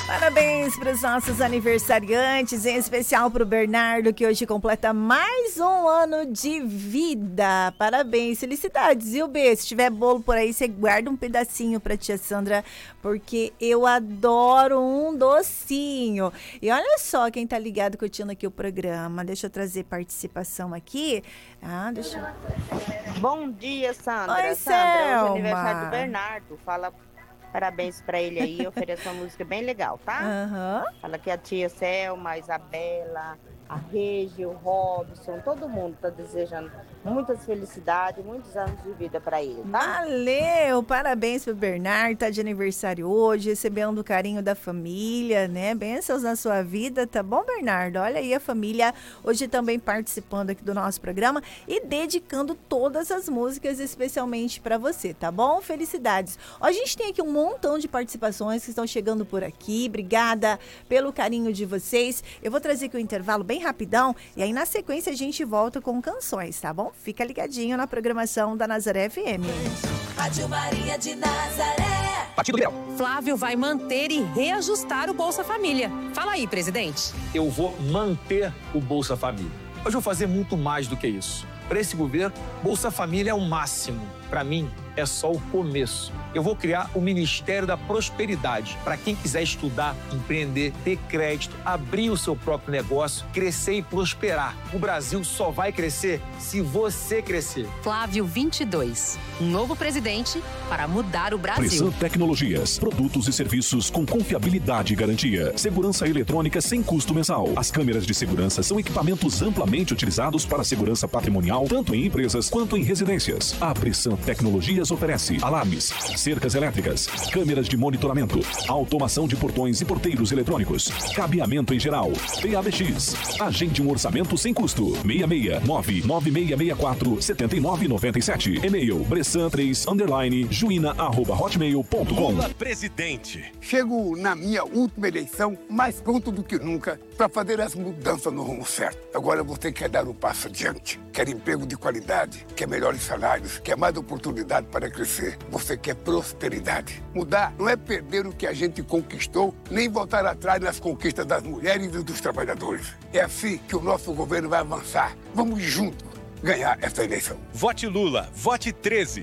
Parabéns para os nossos aniversariantes, em especial para o Bernardo, que hoje completa mais um ano de vida. Parabéns, felicidades, viu, B? Se tiver bolo por aí, você guarda um pedacinho para tia Sandra, porque eu adoro um docinho. E olha só quem tá ligado curtindo aqui o programa. Deixa eu trazer participação aqui. Bom dia, Sandra. Oi, Sandra, hoje é Selma. aniversário do Bernardo. Fala parabéns pra ele aí, oferece uma música bem legal, tá? Fala que a tia Selma, a Isabela, a Regi, o Robson, todo mundo tá desejando muitas felicidades, muitos anos de vida pra ele, tá? Valeu! Parabéns pro Bernardo, tá de aniversário hoje, recebendo o carinho da família, né? Bênçãos na sua vida, tá bom, Bernardo? Olha aí a família hoje também participando aqui do nosso programa e dedicando todas as músicas especialmente pra você, tá bom? Felicidades! Ó, a gente tem aqui um montão de participações que estão chegando por aqui, obrigada pelo carinho de vocês. Eu vou trazer aqui o intervalo bem rapidão e aí na sequência a gente volta com canções, tá bom? Fica ligadinho na programação da Nazaré FM. Rádio Maria de Nazaré. Partido Liberal. Flávio vai manter e reajustar o Bolsa Família. Fala aí, presidente. Eu vou manter o Bolsa Família. Mas vou fazer muito mais do que isso. Para esse governo, Bolsa Família é o máximo. Para mim, é só o começo. Eu vou criar o Ministério da Prosperidade para quem quiser estudar, empreender, ter crédito, abrir o seu próprio negócio, crescer e prosperar. O Brasil só vai crescer se você crescer. Flávio 22, um novo presidente para mudar o Brasil. Bressan Tecnologias, produtos e serviços com confiabilidade e garantia. Segurança eletrônica sem custo mensal. As câmeras de segurança são equipamentos amplamente utilizados para segurança patrimonial, tanto em empresas quanto em residências. A Bressan Tecnologias oferece alarmes, cercas elétricas, câmeras de monitoramento, automação de portões e porteiros eletrônicos, cabeamento em geral, PABX. Agende um orçamento sem custo. 669-9664-7997. E-mail bressan3_juina@hotmail.com. Lula presidente. Chego na minha última eleição mais pronto do que nunca para fazer as mudanças no rumo certo. Agora você quer dar um passo adiante, quer emprego de qualidade, quer melhores salários, quer mais oportunidade para crescer. Você quer prosperidade. Mudar não é perder o que a gente conquistou, nem voltar atrás nas conquistas das mulheres e dos trabalhadores. É assim que o nosso governo vai avançar. Vamos juntos ganhar essa eleição. Vote Lula, vote 13.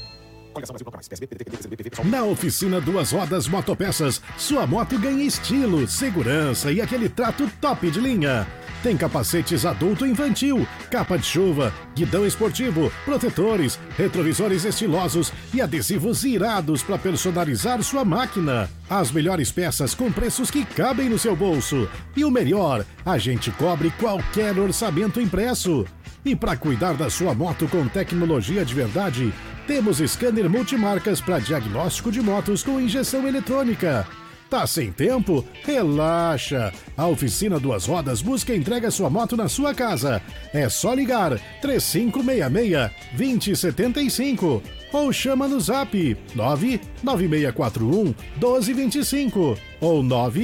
Na oficina Duas Rodas Motopeças, sua moto ganha estilo, segurança e aquele trato top de linha. Tem capacetes adulto e infantil, capa de chuva, guidão esportivo, protetores, retrovisores estilosos e adesivos irados para personalizar sua máquina. As melhores peças com preços que cabem no seu bolso. E o melhor, a gente cobre qualquer orçamento impresso. E para cuidar da sua moto com tecnologia de verdade, temos scanner multimarcas para diagnóstico de motos com injeção eletrônica. Tá sem tempo? Relaxa! A oficina Duas Rodas busca e entrega sua moto na sua casa. É só ligar 3566-2075 ou chama no zap 99641-1225 ou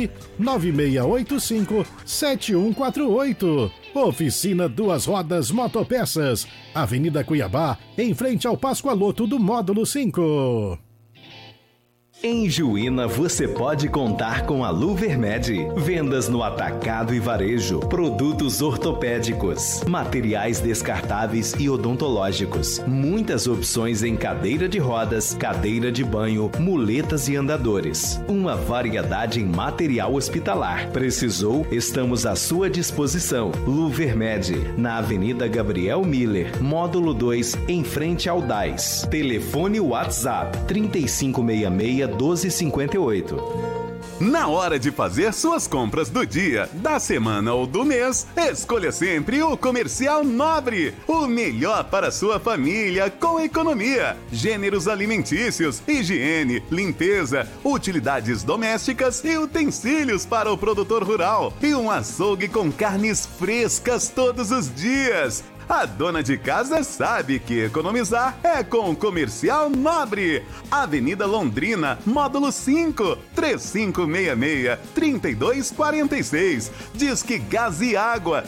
99685-7148. Oficina Duas Rodas Motopeças, Avenida Cuiabá, em frente ao Pascoaloto do Módulo 5. Em Juína você pode contar com a Luvermed. Vendas no atacado e varejo, produtos ortopédicos, materiais descartáveis e odontológicos. Muitas opções em cadeira de rodas, cadeira de banho, muletas e andadores. Uma variedade em material hospitalar. Precisou? Estamos à sua disposição. Luvermed, na Avenida Gabriel Miller, Módulo 2, em frente ao DAIS. Telefone WhatsApp 3566-1258. Na hora de fazer suas compras do dia, da semana ou do mês, escolha sempre o Comercial Nobre. O melhor para sua família com economia. Gêneros alimentícios, higiene, limpeza, utilidades domésticas e utensílios para o produtor rural. E um açougue com carnes frescas todos os dias. A dona de casa sabe que economizar é com o Comercial Nobre. Avenida Londrina, Módulo 5, 3566-3246. Disque Gás e Água,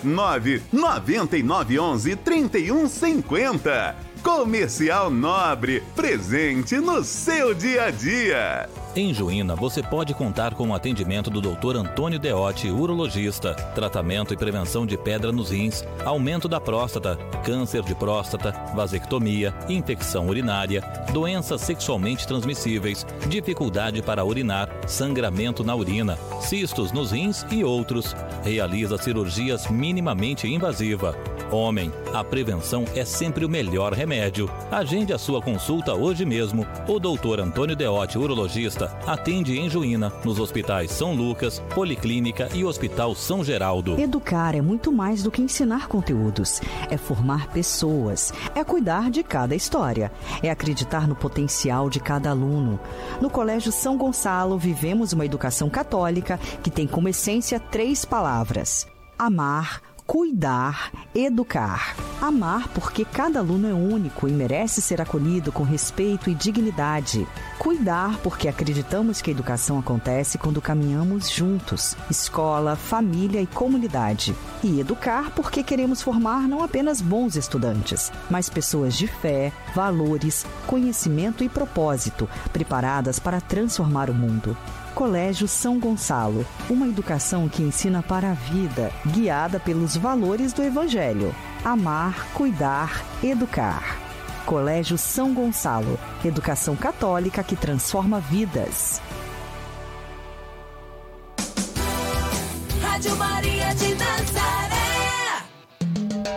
99911-3150. Comercial Nobre, presente no seu dia a dia. Em Juína, você pode contar com o atendimento do Dr. Antônio Deotti, urologista, tratamento e prevenção de pedra nos rins, aumento da próstata, câncer de próstata, vasectomia, infecção urinária, doenças sexualmente transmissíveis, dificuldade para urinar, sangramento na urina, cistos nos rins e outros. Realiza cirurgias minimamente invasiva. Homem, a prevenção é sempre o melhor remédio. Agende a sua consulta hoje mesmo. O Dr. Antônio Deotti, urologista, atende em Juína, nos hospitais São Lucas, Policlínica e Hospital São Geraldo. Educar é muito mais do que ensinar conteúdos. É formar pessoas. É cuidar de cada história. É acreditar no potencial de cada aluno. No Colégio São Gonçalo, vivemos uma educação católica que tem como essência 3 palavras: amar, cuidar, educar. Amar porque cada aluno é único e merece ser acolhido com respeito e dignidade. Cuidar porque acreditamos que a educação acontece quando caminhamos juntos, escola, família e comunidade. E educar porque queremos formar não apenas bons estudantes, mas pessoas de fé, valores, conhecimento e propósito, preparadas para transformar o mundo. Colégio São Gonçalo, uma educação que ensina para a vida, guiada pelos valores do Evangelho. Amar, cuidar, educar. Colégio São Gonçalo, educação católica que transforma vidas.